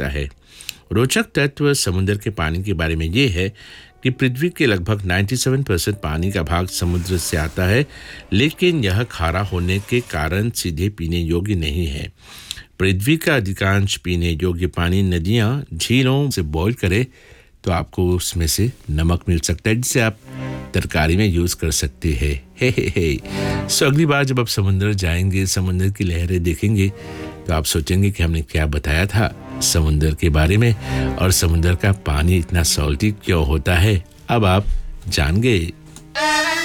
सकता है। रोचक तत्व समुद्र के पानी के बारे में ये है कि पृथ्वी के लगभग 97% पानी का भाग समुद्र से आता है, लेकिन यह खारा होने के कारण सीधे पीने योग्य नहीं है। पृथ्वी का अधिकांश पीने योग्य पानी नदियाँ, झीलों से बॉईल करें तो आपको उसमें से नमक मिल सकता है, जिसे आप तरकारी में यूज़ कर सकते हैं। हे। सो अगली बार जब आप समुद्र जाएंगे, समुद्र की लहरें देखेंगे, तो आप सोचेंगे कि हमने क्या बताया था समुद्र के बारे में, और समुद्र का पानी इतना सॉल्टी क्यों होता है। अब आप जान गए।